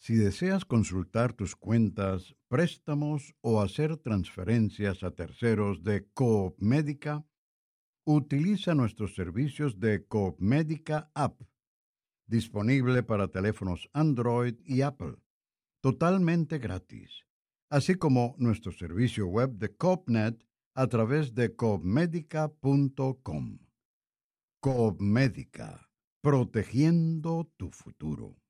Si deseas consultar tus cuentas, préstamos o hacer transferencias a terceros de Coop Médica, utiliza nuestros servicios de Coop Médica App, disponible para teléfonos Android y Apple, totalmente gratis, así como nuestro servicio web de CoopNet a través de coopmedica.com. Coop Médica, protegiendo tu futuro.